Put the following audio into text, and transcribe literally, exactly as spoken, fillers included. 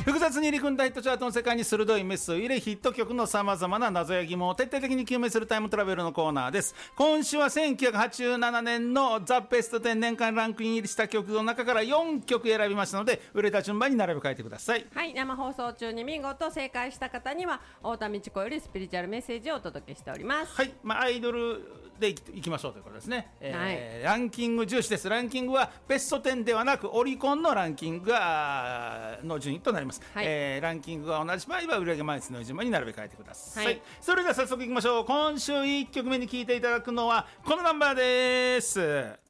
複雑に入り組んだヒットチャートの世界に鋭いメスを入れ、ヒット曲のさまざまな謎や疑問を徹底的に究明するタイムトラベルのコーナーです。今週はせんきゅうひゃくはちじゅうななねんのザ・ベストテン年間ランクイン入りした曲の中からよんきょく選びましたので、売れた順番に並べ替えてください。 はい、生放送中に見事正解した方には太田道子よりスピリチュアルメッセージをお届けしております。 はい、まあ、アイドルでいき、いきましょうということですね、えーはい、 ランキング重視です。ランキングはベストテンではなくオリコンのランキングがの順位となります、 はい、 えー、ランキングが同じ場合は売上枚数の順番に並べ替えてください、 はい、 それでは早速いきましょう。今週いっきょくめに聴いていただくのはこのナンバーです。